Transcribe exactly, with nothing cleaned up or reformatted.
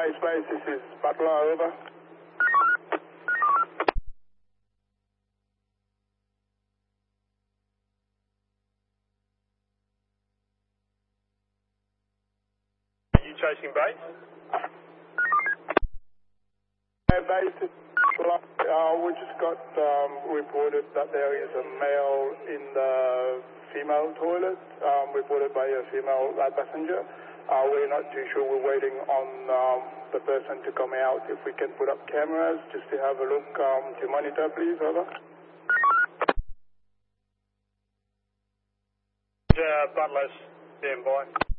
base, base, this is Butler, over. Are you chasing base? Hey, base, uh, we just got um, reported that there is a male in the female toilet, um, reported by a female uh, passenger. Uh, we're not too sure. We're waiting on um, the person to come out. If we can put up cameras just to have a look um, to monitor, please, over. Uh, Butler's stand by.